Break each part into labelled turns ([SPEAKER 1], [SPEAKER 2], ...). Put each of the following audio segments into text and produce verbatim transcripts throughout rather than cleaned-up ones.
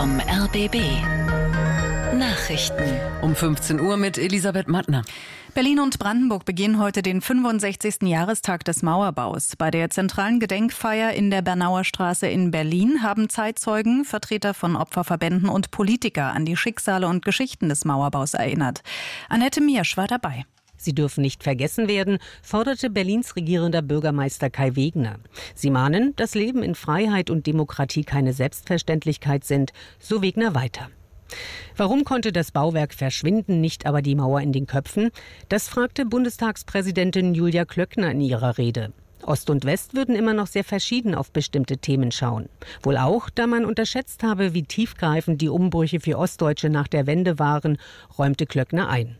[SPEAKER 1] vom R B B. Nachrichten.
[SPEAKER 2] Um fünfzehn Uhr mit Elisabeth Mattner.
[SPEAKER 3] Berlin und Brandenburg begehen heute den fünfundsechzigsten Jahrestag des Mauerbaus. Bei der zentralen Gedenkfeier in der Bernauer Straße in Berlin haben Zeitzeugen, Vertreter von Opferverbänden und Politiker an die Schicksale und Geschichten des Mauerbaus erinnert. Annette Miersch war dabei.
[SPEAKER 4] Sie dürfen nicht vergessen werden, forderte Berlins regierender Bürgermeister Kai Wegner. Sie mahnen, dass Leben in Freiheit und Demokratie keine Selbstverständlichkeit sind, so Wegner weiter. Warum konnte das Bauwerk verschwinden, nicht aber die Mauer in den Köpfen? Das fragte Bundestagspräsidentin Julia Klöckner in ihrer Rede. Ost und West würden immer noch sehr verschieden auf bestimmte Themen schauen. Wohl auch, da man unterschätzt habe, wie tiefgreifend die Umbrüche für Ostdeutsche nach der Wende waren, räumte Klöckner ein.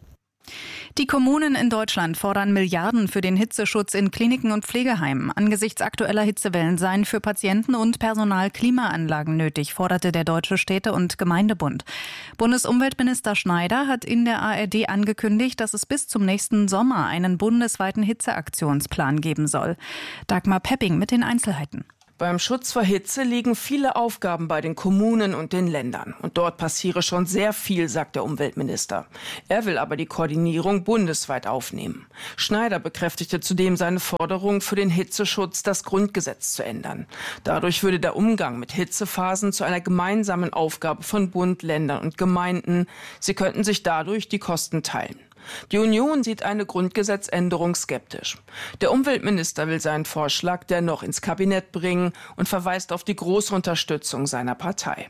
[SPEAKER 3] Die Kommunen in Deutschland fordern Milliarden für den Hitzeschutz in Kliniken und Pflegeheimen. Angesichts aktueller Hitzewellen seien für Patienten und Personal Klimaanlagen nötig, forderte der Deutsche Städte- und Gemeindebund. Bundesumweltminister Schneider hat in der A R D angekündigt, dass es bis zum nächsten Sommer einen bundesweiten Hitzeaktionsplan geben soll. Dagmar Pepping mit den Einzelheiten.
[SPEAKER 5] Beim Schutz vor Hitze liegen viele Aufgaben bei den Kommunen und den Ländern. Und dort passiere schon sehr viel, sagt der Umweltminister. Er will aber die Koordinierung bundesweit aufnehmen. Schneider bekräftigte zudem seine Forderung, für den Hitzeschutz das Grundgesetz zu ändern. Dadurch würde der Umgang mit Hitzephasen zu einer gemeinsamen Aufgabe von Bund, Ländern und Gemeinden. Sie könnten sich dadurch die Kosten teilen. Die Union sieht eine Grundgesetzänderung skeptisch. Der Umweltminister will seinen Vorschlag dennoch ins Kabinett bringen und verweist auf die große Unterstützung seiner Partei.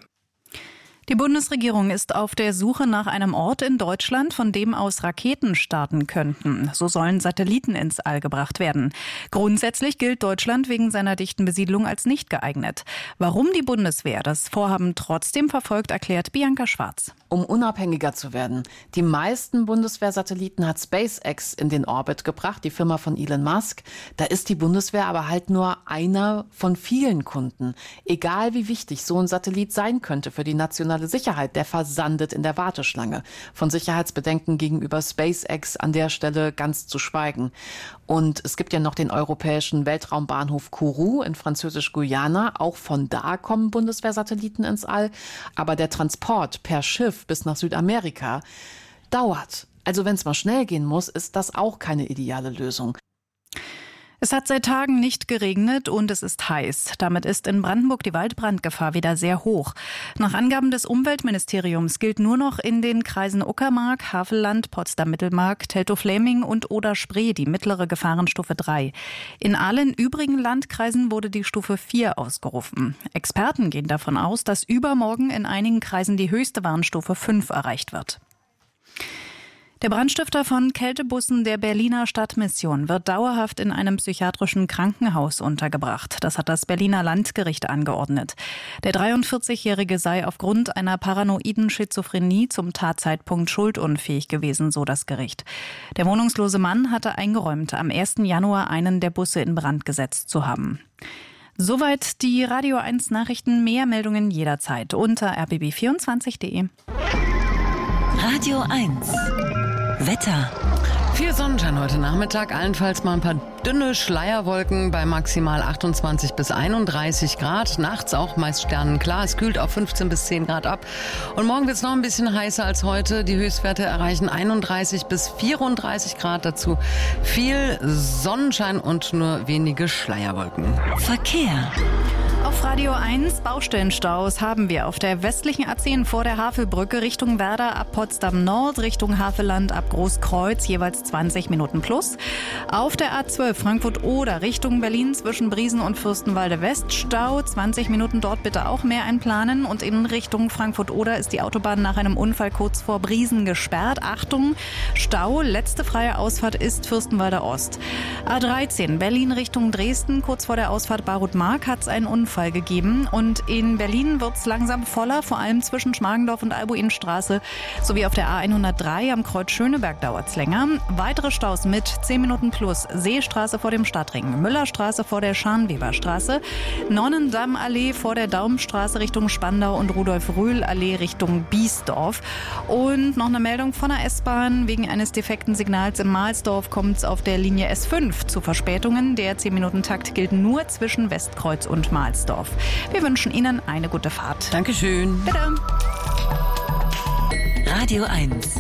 [SPEAKER 3] Die Bundesregierung ist auf der Suche nach einem Ort in Deutschland, von dem aus Raketen starten könnten. So sollen Satelliten ins All gebracht werden. Grundsätzlich gilt Deutschland wegen seiner dichten Besiedlung als nicht geeignet. Warum die Bundeswehr das Vorhaben trotzdem verfolgt, erklärt Bianca Schwarz.
[SPEAKER 6] Um unabhängiger zu werden. Die meisten Bundeswehrsatelliten hat SpaceX in den Orbit gebracht, die Firma von Elon Musk. Da ist die Bundeswehr aber halt nur einer von vielen Kunden. Egal wie wichtig so ein Satellit sein könnte für die nationale Sicherheit, der versandet in der Warteschlange. Von Sicherheitsbedenken gegenüber SpaceX an der Stelle ganz zu schweigen. Und es gibt ja noch den europäischen Weltraumbahnhof Kourou in Französisch-Guyana. Auch von da kommen Bundeswehrsatelliten ins All. Aber der Transport per Schiff bis nach Südamerika dauert. Also wenn es mal schnell gehen muss, ist das auch keine ideale Lösung.
[SPEAKER 3] Es hat seit Tagen nicht geregnet und es ist heiß. Damit ist in Brandenburg die Waldbrandgefahr wieder sehr hoch. Nach Angaben des Umweltministeriums gilt nur noch in den Kreisen Uckermark, Havelland, Potsdam-Mittelmark, Teltow-Fläming und Oder-Spree die mittlere Gefahrenstufe drei. In allen übrigen Landkreisen wurde die Stufe vier ausgerufen. Experten gehen davon aus, dass übermorgen in einigen Kreisen die höchste Warnstufe fünf erreicht wird. Der Brandstifter von Kältebussen der Berliner Stadtmission wird dauerhaft in einem psychiatrischen Krankenhaus untergebracht. Das hat das Berliner Landgericht angeordnet. Der dreiundvierzigjährige sei aufgrund einer paranoiden Schizophrenie zum Tatzeitpunkt schuldunfähig gewesen, so das Gericht. Der wohnungslose Mann hatte eingeräumt, am ersten Januar einen der Busse in Brand gesetzt zu haben. Soweit die Radio eins Nachrichten. Mehr Meldungen jederzeit unter r b b vierundzwanzig punkt de.
[SPEAKER 1] Radio eins. Wetter.
[SPEAKER 2] Viel Sonnenschein heute Nachmittag, allenfalls mal ein paar dünne Schleierwolken bei maximal achtundzwanzig bis einunddreißig Grad. Nachts auch meist sternenklar. Es kühlt auf fünfzehn bis zehn Grad ab. Und morgen wird es noch ein bisschen heißer als heute. Die Höchstwerte erreichen einunddreißig bis vierunddreißig Grad. Dazu viel Sonnenschein und nur wenige Schleierwolken.
[SPEAKER 1] Verkehr.
[SPEAKER 3] Auf Radio eins Baustellenstaus haben wir auf der westlichen A zehn vor der Havelbrücke Richtung Werder ab Potsdam Nord, Richtung Havelland ab Großkreuz jeweils zwanzig Minuten plus. Auf der A zwölf Frankfurt-Oder Richtung Berlin zwischen Briesen und Fürstenwalde West Stau, zwanzig Minuten dort bitte auch mehr einplanen. Und in Richtung Frankfurt-Oder ist die Autobahn nach einem Unfall kurz vor Briesen gesperrt. Achtung, Stau, letzte freie Ausfahrt ist Fürstenwalde Ost. A dreizehn Berlin Richtung Dresden, kurz vor der Ausfahrt Barut-Mark hat es einen Unfall gegeben und in Berlin wird es langsam voller, vor allem zwischen Schmargendorf und Albuinstraße sowie auf der A hundertdrei am Kreuz Schöneberg dauert es länger. Weitere Staus mit zehn Minuten plus: Seestraße vor dem Stadtring, Müllerstraße vor der Scharnweberstraße, Nonnendammallee vor der Daumstraße Richtung Spandau und Rudolf-Rühl-Allee Richtung Biesdorf. Und noch eine Meldung von der S-Bahn: Wegen eines defekten Signals in Mahlsdorf kommt es auf der Linie S fünf zu Verspätungen. Der zehn Minuten Takt gilt nur zwischen Westkreuz und Mahlsdorf. auf. Wir wünschen Ihnen eine gute Fahrt.
[SPEAKER 2] Dankeschön.
[SPEAKER 3] Bitte.
[SPEAKER 1] Radio eins.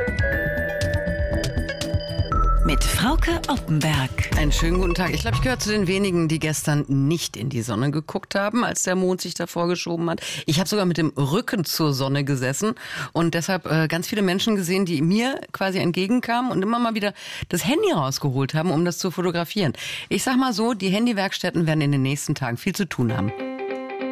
[SPEAKER 1] Mit Frauke Oppenberg.
[SPEAKER 2] Einen schönen guten Tag. Ich glaube, ich gehöre zu den wenigen, die gestern nicht in die Sonne geguckt haben, als der Mond sich davor geschoben hat. Ich habe sogar mit dem Rücken zur Sonne gesessen und deshalb äh, ganz viele Menschen gesehen, die mir quasi entgegenkamen und immer mal wieder das Handy rausgeholt haben, um das zu fotografieren. Ich sag mal so, die Handywerkstätten werden in den nächsten Tagen viel zu tun haben.